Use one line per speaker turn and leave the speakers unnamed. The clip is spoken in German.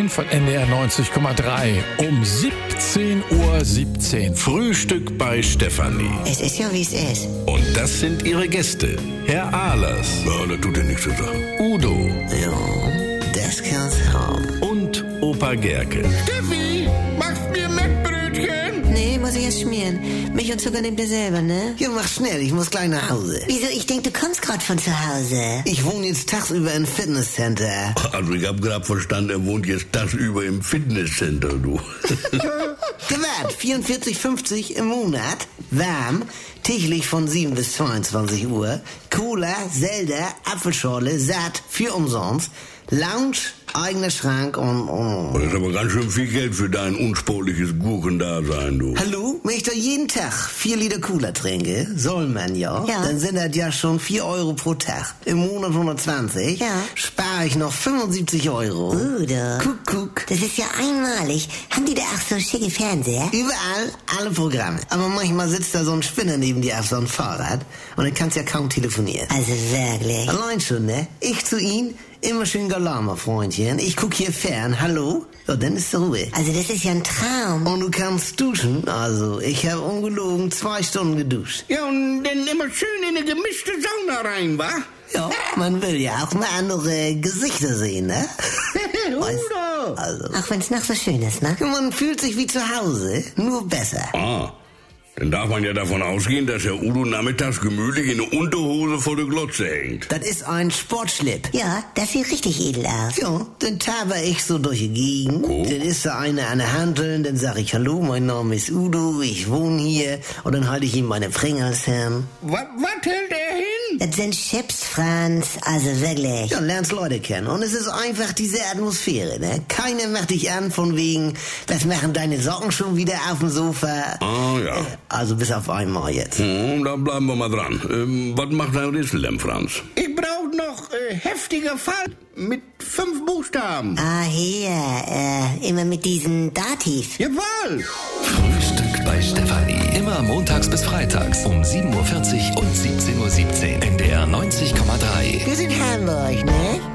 Magazin von NDR 90,3 um 17:17 Uhr.
Frühstück bei Stefanie.
Es ist ja, wie es ist.
Und das sind ihre Gäste. Herr Ahlers.
Ja, das tut ja nichts zu sagen.
Udo.
Ja, das kann's haben.
Und Opa Gerke.
Steffi, machst mir Mettbrötchen?
Nee, muss ich erst schmieren. Milch und Zucker nehmt ihr selber, ne?
Ja, mach schnell, ich muss gleich nach Hause.
Wieso? Ich denk, du kommst gerade von zu Hause.
Ich wohne jetzt tagsüber im Fitnesscenter.
Also ich hab grad verstanden, er wohnt jetzt tagsüber im Fitnesscenter, du.
Gewährt, 44,50 im Monat. Warm, täglich von 7 bis 22 Uhr. Cola, Selder, Apfelschorle, satt, für umsonst. Lounge, eigener Schrank und...
Das ist aber ganz schön viel Geld für dein unsportliches Gurkendasein, du.
Hallo, wenn ich da jeden Tag 4 Liter Cola trinke, soll man ja, dann sind das ja schon 4 Euro pro Tag. Im Monat 120, spare ich noch 75 Euro.
Udo.
Guck.
Das ist ja einmalig. Haben die da auch so schicke Fernseher?
Überall, alle Programme. Aber manchmal sitzt da so ein Spinner neben dir auf so einem Fahrrad und dann kannst ja kaum telefonieren.
Also wirklich.
Allein schon, ne? Ich zu ihm, immer schön Galama, Freundchen. Ich guck hier fern, hallo? Ja, dann ist Ruhe.
Also das ist ja ein Traum.
Und du kannst duschen. Also, ich habe ungelogen 2 Stunden geduscht.
Ja, und dann immer schön in eine gemischte Sauna rein, wa?
Ja, man will ja auch mal andere Gesichter sehen, ne?
Udo!
Also,
Auch wenn's noch so schön ist, ne?
man fühlt sich wie zu Hause, nur besser.
Ah, dann darf man ja davon ausgehen, dass Herr Udo nachmittags gemütlich in eine Unterhose vor der Glotze hängt.
Das ist ein Sportschlipp.
Ja, das sieht richtig edel aus.
Ja, dann taber ich so durch die Gegend.
Oh.
Dann ist da einer an der Hanteln, dann sag ich, hallo, mein Name ist Udo, ich wohne hier. Und dann halte ich ihm meine Pringles hin.
Was hält er hin?
Das sind Chips, Franz. Also wirklich.
Ja, lernst Leute kennen. Und es ist einfach diese Atmosphäre, ne? Keiner macht dich an von wegen, was machen deine Socken schon wieder auf dem Sofa?
Ah, ja.
Also bis auf einmal jetzt.
Da bleiben wir mal dran. Was macht dein Rätsel denn, Franz? Ich brauche noch heftiger Fall mit 5 Buchstaben.
Ah, hier. Immer mit diesen Dativ.
Jawohl!
Frühstück bei Stefanie. Immer montags bis freitags um 7:40 Uhr und 17:17 Uhr. NDR 90,3.
Wir sind Hamburg, ne?